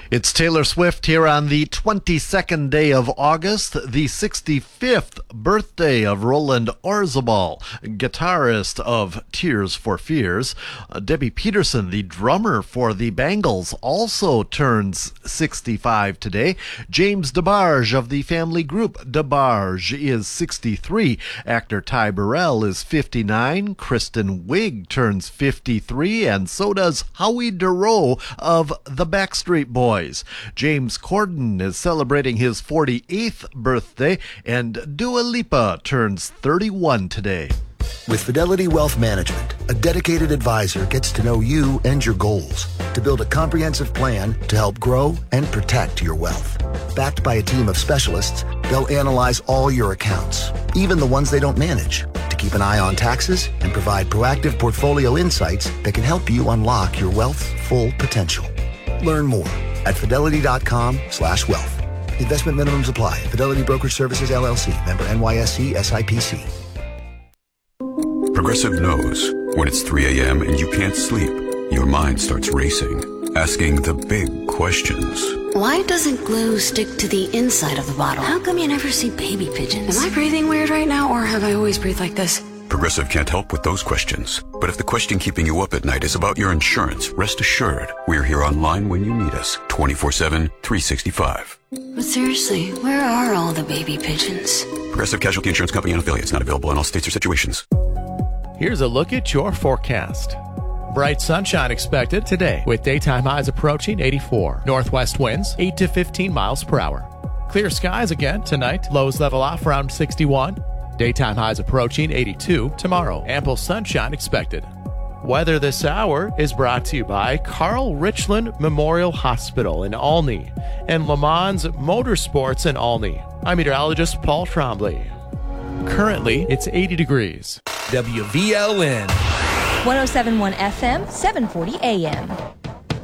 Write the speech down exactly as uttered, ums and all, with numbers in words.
It's Taylor Swift here on the twenty-second day of August, the sixty-fifth birthday of Roland Orzabal, guitarist of Tears for Fears. Uh, Debbie Peterson, the drummer for the Bangles, also turns sixty-five today. James DeBarge of the family group DeBarge is sixty-three. Actor Ty Burrell is fifty-nine. Kristen Wiig turns fifty-three, and so does Howie Dorough of the Backstreet Boys. James Corden is celebrating his forty-eighth birthday, and Dua Lipa turns thirty-one today. With Fidelity Wealth Management, a dedicated advisor gets to know you and your goals to build a comprehensive plan to help grow and protect your wealth. Backed by a team of specialists, they'll analyze all your accounts, even the ones they don't manage, to keep an eye on taxes and provide proactive portfolio insights that can help you unlock your wealth's full potential. Learn more at fidelity.com slash wealth. Investment minimums apply. Fidelity Brokerage Services, L L C. Member N Y S E S I P C. Progressive knows when it's three a.m. and you can't sleep, your mind starts racing, asking the big questions. Why doesn't glue stick to the inside of the bottle? How come you never see baby pigeons? Am I breathing weird right now, or have I always breathed like this? Progressive can't help with those questions. But if the question keeping you up at night is about your insurance, rest assured, we're here online when you need us, twenty-four seven, three sixty-five. But seriously, where are all the baby pigeons? Progressive Casualty Insurance Company and affiliates, not available in all states or situations. Here's a look at your forecast. Bright sunshine expected today with daytime highs approaching eighty-four. Northwest winds eight to fifteen miles per hour. Clear skies again tonight. Lows level off around sixty-one. Daytime highs approaching eighty-two. Tomorrow, ample sunshine expected. Weather this hour is brought to you by Carl Richland Memorial Hospital in Olney and Le Mans Motorsports in Olney. I'm meteorologist Paul Trombley. Currently, it's eighty degrees. W V L N one oh seven point one F M, seven forty A M.